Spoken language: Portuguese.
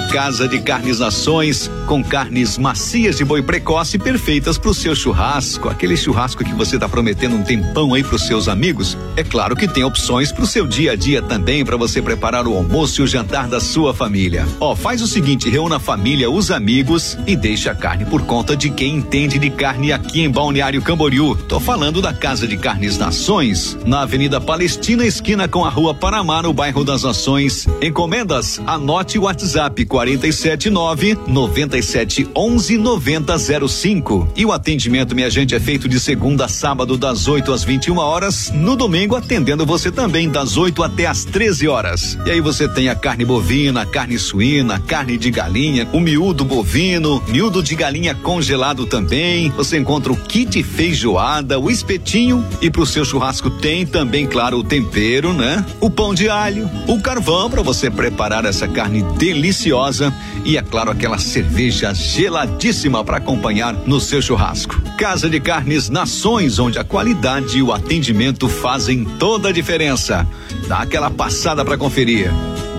Casa de Carnes Nações, com carnes macias de boi precoce perfeitas pro seu churrasco, aquele churrasco que você tá prometendo um tempão aí pros seus amigos. É claro que tem opções pro seu dia a dia também, para você preparar o almoço e o jantar da sua família. Faz o seguinte, reúna a família, os amigos e deixa a carne por conta de quem entende de carne aqui em Balneário Camboriú. Tô falando da Casa de Carnes Nações, na Avenida Palestina, esquina com a Rua Panamá, no bairro das Nações. Encomendas? Anote o WhatsApp 479-9711-9005. E o atendimento, minha gente, é feito de segunda a sábado das 8 às 21 horas, no domingo atendendo você também das 8 até às 13 horas. E aí você tem a carne bovina, carne suína, carne de galinha, o miúdo bovino, miúdo de galinha congelado também. Você encontra o kit feijoada, o espetinho e pro seu churrasco tem também, claro, o tempero, né? O pão de alho, o carvão para você preparar essa carne deliciosa e, é claro, aquela cerveja geladíssima para acompanhar no seu churrasco. Casa de Carnes Nações, onde a qualidade e o atendimento fazem toda a diferença. Dá aquela passada para conferir.